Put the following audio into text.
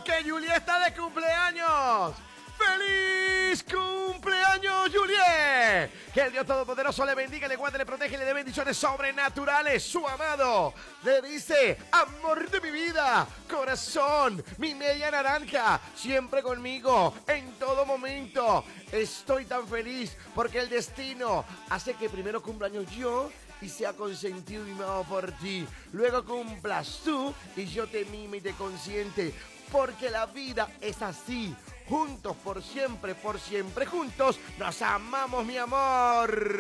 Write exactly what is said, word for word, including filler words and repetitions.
que Julie está de cumpleaños. ¡Feliz cumpleaños, Julie! Que el Dios Todopoderoso le bendiga, le guarde, le protege y le dé bendiciones sobrenaturales. Su amado le dice: amor de mi vida, corazón, mi media naranja, siempre conmigo, en todo momento. Estoy tan feliz porque el destino hace que primero cumpleaños yo y sea consentido y mimado por ti. Luego cumplas tú y yo te mime y te consiente. Porque la vida es así. Juntos por siempre, por siempre juntos, nos amamos, mi amor.